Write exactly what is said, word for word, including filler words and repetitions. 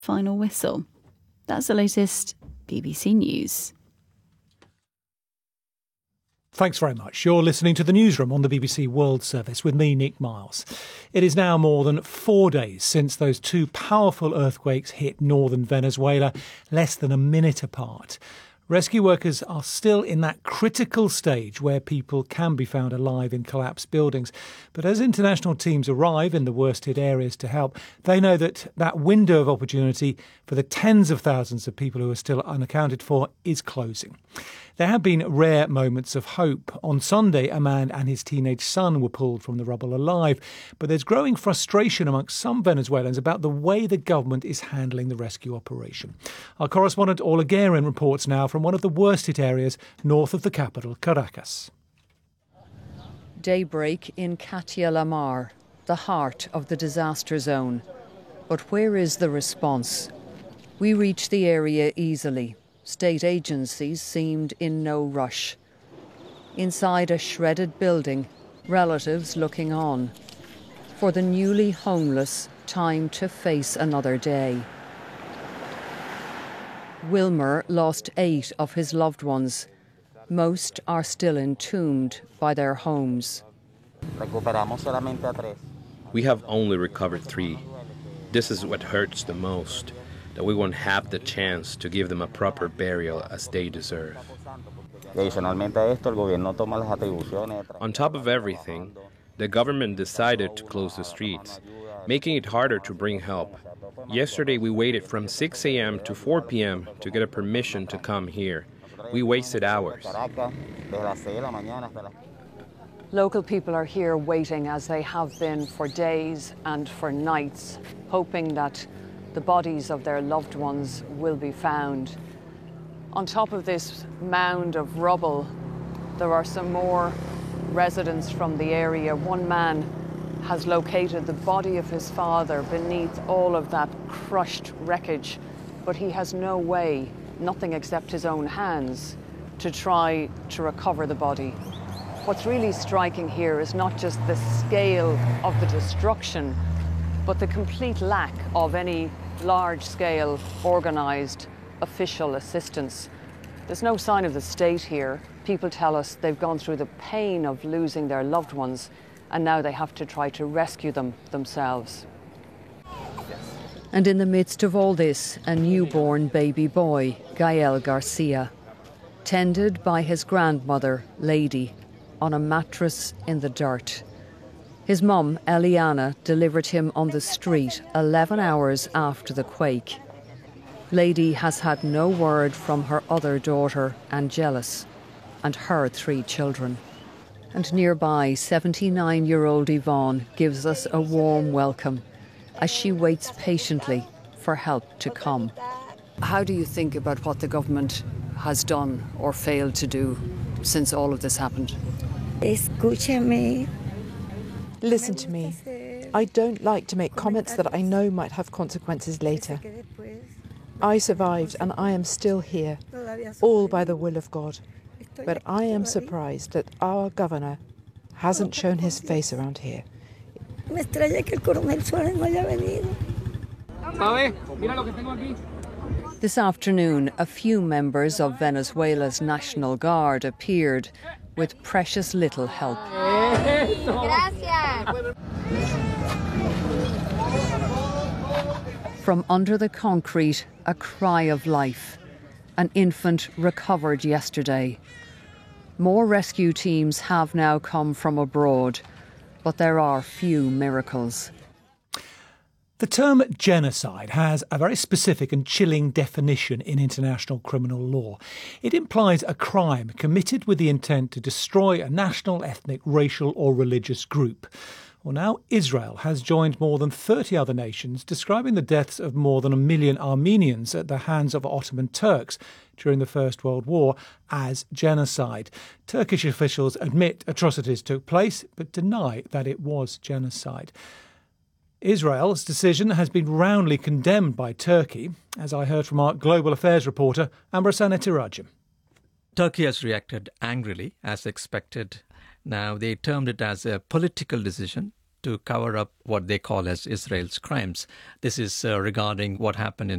final whistle. That's the latest B B C News. Thanks very much. You're listening to the Newsroom on the B B C World Service with me, Nick Miles. It is now more than four days since those two powerful earthquakes hit northern Venezuela, less than a minute apart. Rescue workers are still in that critical stage where people can be found alive in collapsed buildings. But as international teams arrive in the worst-hit areas to help, they know that that window of opportunity for the tens of thousands of people who are still unaccounted for is closing. There have been rare moments of hope. On Sunday, a man and his teenage son were pulled from the rubble alive. But there's growing frustration amongst some Venezuelans about the way the government is handling the rescue operation. Our correspondent Orla Guerin reports now from one of the worst-hit areas north of the capital, Caracas. Daybreak in Katia La Mar, the heart of the disaster zone. But where is the response? We reach the area easily. State agencies seemed in no rush. Inside a shredded building, relatives looking on. For the newly homeless, time to face another day. Wilmer lost eight of his loved ones. Most are still entombed by their homes. We have only recovered three. This is what hurts the most, that we won't have the chance to give them a proper burial as they deserve. On top of everything, the government decided to close the streets, making it harder to bring help. Yesterday we waited from six a.m. to four p.m. to get a permission to come here. We wasted hours. Local people are here waiting, as they have been for days and for nights, hoping that the bodies of their loved ones will be found. On top of this mound of rubble, there are some more residents from the area. One man has located the body of his father beneath all of that crushed wreckage, but he has no way, nothing except his own hands, to try to recover the body. What's really striking here is not just the scale of the destruction, but the complete lack of any large-scale, organised, official assistance. There's no sign of the state here. People tell us they've gone through the pain of losing their loved ones, and now they have to try to rescue them themselves. And in the midst of all this, a newborn baby boy, Gael Garcia, tended by his grandmother, Lady, on a mattress in the dirt. His mum, Eliana, delivered him on the street eleven hours after the quake. Lady has had no word from her other daughter, Angelis, and her three children. And nearby, seventy-nine-year-old Yvonne gives us a warm welcome as she waits patiently for help to come. How do you think about what the government has done or failed to do since all of this happened? Escúchame. Listen to me. I don't like to make comments that I know might have consequences later. I survived and I am still here, all by the will of God. But I am surprised that our governor hasn't shown his face around here. This afternoon, a few members of Venezuela's National Guard appeared with precious little help. From under the concrete, a cry of life. An infant recovered yesterday. More rescue teams have now come from abroad, but there are few miracles. The term genocide has a very specific and chilling definition in international criminal law. It implies a crime committed with the intent to destroy a national, ethnic, racial or religious group. Well, now Israel has joined more than thirty other nations describing the deaths of more than a million Armenians at the hands of Ottoman Turks during the First World War as genocide. Turkish officials admit atrocities took place but deny that it was genocide. Israel's decision has been roundly condemned by Turkey, as I heard from our global affairs reporter Ambrosana Tirajim. Turkey has reacted angrily, as expected. Now, they termed it as a political decision to cover up what they call as Israel's crimes. This is uh, regarding what happened in